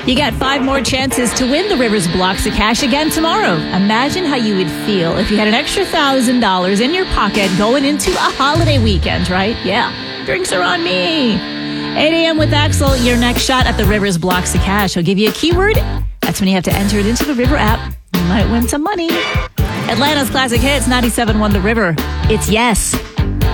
You got 5 more chances to win the Rivers Blocks of Cash again tomorrow. Imagine how you would feel if you had an extra $1,000 in your pocket going into a holiday weekend, right? Yeah, drinks are on me. 8 a.m. with Axel, your next shot at the Rivers Blocks of Cash. He'll give you a keyword. That's when you have to enter it into the River app. You might win some money. Atlanta's classic hits, 97.1 The River. It's Yes.